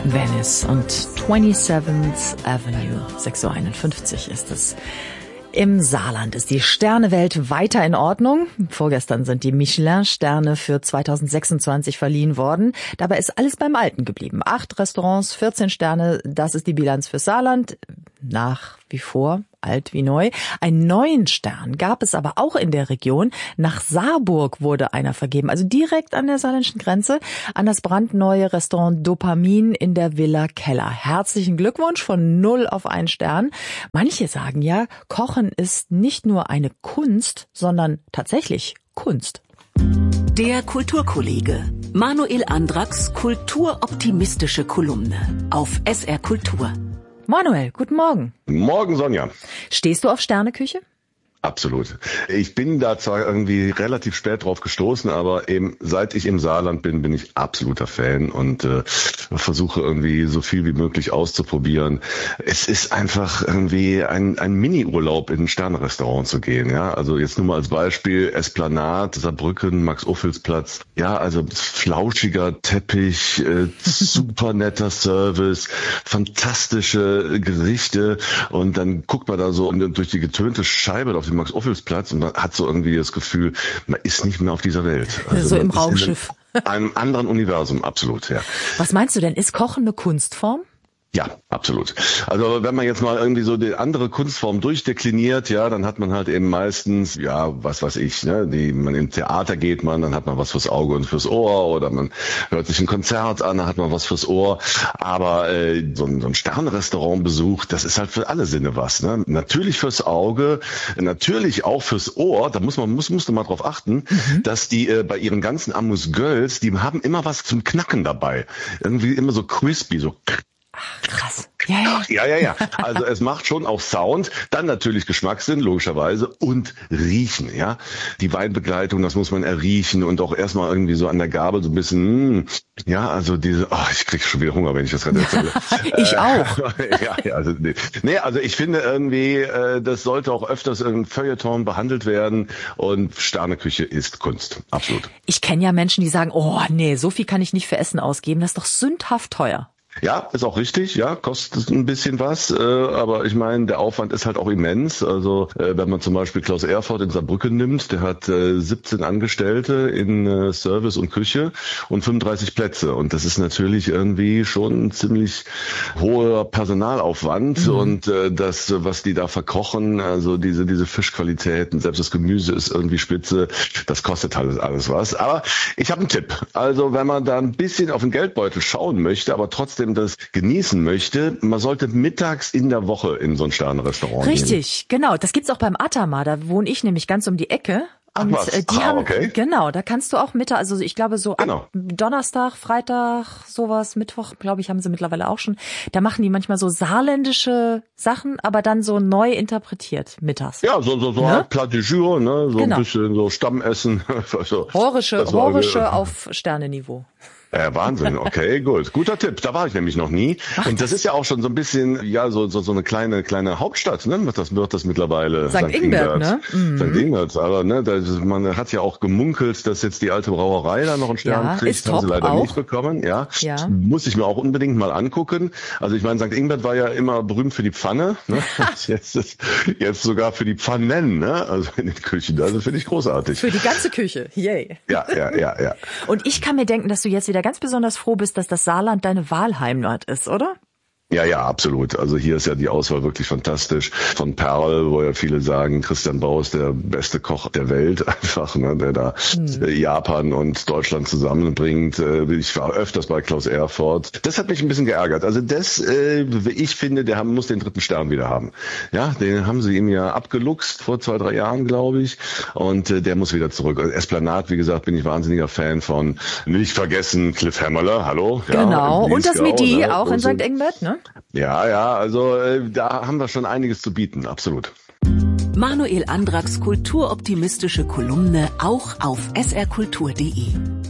Venice und 27th Avenue, 6:51 Uhr ist es. Im Saarland ist die Sternewelt weiter in Ordnung. Vorgestern sind die Michelin-Sterne für 2026 verliehen worden. Dabei ist alles beim Alten geblieben. 8 Restaurants, 14 Sterne, das ist die Bilanz für Saarland. Nach wie vor alt wie neu. Einen neuen Stern gab es aber auch in der Region. Nach Saarburg wurde einer vergeben, also direkt an der saarländischen Grenze, an das brandneue Restaurant Dopamin in der Villa Keller. Herzlichen Glückwunsch von 0 auf 1 Stern. Manche sagen ja, Kochen ist nicht nur eine Kunst, sondern tatsächlich Kunst. Der Kulturkollege. Manuel Andracks kulturoptimistische Kolumne auf SR Kultur. Manuel, guten Morgen. Morgen, Sonja. Stehst du auf Sterneküche? Absolut. Ich bin da zwar irgendwie relativ spät drauf gestoßen, aber eben seit ich im Saarland bin, bin ich absoluter Fan und versuche irgendwie so viel wie möglich auszuprobieren. Es ist einfach irgendwie ein Mini-Urlaub in ein Sterne-Restaurant zu gehen. Ja, also jetzt nur mal als Beispiel Esplanade, Saarbrücken, Max-Ophüls-Platz. Ja, also flauschiger Teppich, super netter Service, fantastische Gerichte und dann guckt man da so durch die getönte Scheibe auf den Max-Ophüls-Platz und man hat so irgendwie das Gefühl, man ist nicht mehr auf dieser Welt. Also so im Raumschiff. In einem anderen Universum, absolut, ja. Was meinst du denn, ist Kochen eine Kunstform? Ja, absolut. Also wenn man jetzt mal irgendwie so die andere Kunstform durchdekliniert, ja, dann hat man halt eben meistens, ja, was weiß ich, ne, man im Theater geht dann hat man was fürs Auge und fürs Ohr oder man hört sich ein Konzert an, dann hat man was fürs Ohr. Aber so ein Sternrestaurantbesuch, das ist halt für alle Sinne was, ne? Natürlich fürs Auge, natürlich auch fürs Ohr. Da musste mal drauf achten, dass die bei ihren ganzen Amuse-Gueules, die haben immer was zum Knacken dabei, irgendwie immer so crispy, so. Ach, krass. Ja. Also es macht schon auch Sound, dann natürlich Geschmackssinn, logischerweise, und Riechen, ja. Die Weinbegleitung, das muss man erriechen und auch erstmal irgendwie so an der Gabel so ein bisschen, ja, also ich krieg schon wieder Hunger, wenn ich das gerade erzähle. Ich auch. Also ich finde irgendwie, das sollte auch öfters in Feuilleton behandelt werden und Sterneküche ist Kunst, absolut. Ich kenne ja Menschen, die sagen, oh nee, so viel kann ich nicht für Essen ausgeben, das ist doch sündhaft teuer. Ja, ist auch richtig, ja, kostet ein bisschen was, aber ich meine, der Aufwand ist halt auch immens. Also wenn man zum Beispiel Klaus Erfurt in Saarbrücken nimmt, der hat 17 Angestellte in Service und Küche und 35 Plätze und das ist natürlich irgendwie schon ein ziemlich hoher Personalaufwand und das, was die da verkochen, also diese Fischqualitäten, selbst das Gemüse ist irgendwie spitze, das kostet halt alles was. Aber ich habe einen Tipp, also wenn man da ein bisschen auf den Geldbeutel schauen möchte, aber trotzdem das genießen möchte, man sollte mittags in der Woche in so ein Sternenrestaurant gehen. Richtig, genau. Das gibt's auch beim Atama, da wohne ich nämlich ganz um die Ecke. Und okay. Genau, da kannst du auch Mittag, also ich glaube so genau. Ab Donnerstag, Freitag, sowas, Mittwoch, glaube ich, haben sie mittlerweile auch schon. Da machen die manchmal so saarländische Sachen, aber dann so neu interpretiert mittags. Ja, so ne? Plat du jour, ne, so genau. Ein bisschen so Stammessen. Horische auf Sterneniveau. Wahnsinn, okay, gut. Guter Tipp, da war ich nämlich noch nie. Und das ist ja auch schon so ein bisschen, ja, so eine kleine Hauptstadt, ne? Wird das mittlerweile. St. Ingbert, ne? St. Ingbert, aber ne, man hat ja auch gemunkelt, dass jetzt die alte Brauerei da noch einen Stern kriegt. Ist haben sie leider auch nicht bekommen, ja. Muss ich mir auch unbedingt mal angucken. Also ich meine, St. Ingbert war ja immer berühmt für die Pfanne, ne? Jetzt sogar für die Pfannen, ne? Also in den Küchen. Also finde ich großartig. Für die ganze Küche, yay. Ja. Und ich kann mir denken, dass du jetzt wieder ganz besonders froh bist, dass das Saarland deine Wahlheimat ist, oder? Ja, absolut. Also hier ist ja die Auswahl wirklich fantastisch. Von Perl, wo ja viele sagen, Christian Baus, der beste Koch der Welt einfach, ne, der da Japan und Deutschland zusammenbringt. Ich war öfters bei Klaus Erfurt. Das hat mich ein bisschen geärgert. Also ich finde, der muss den 3. Stern wieder haben. Ja, den haben sie ihm ja abgeluchst vor 2-3 Jahren, glaube ich. Und der muss wieder zurück. Esplanade, wie gesagt, bin ich wahnsinniger Fan von. Nicht vergessen, Cliff Hammerle, hallo. Genau, ja, und das Midi, ne? Auch in St. Ingbert, ne? Ja, also da haben wir schon einiges zu bieten, absolut. Manuel Andracks kulturoptimistische Kolumne auch auf srkultur.de.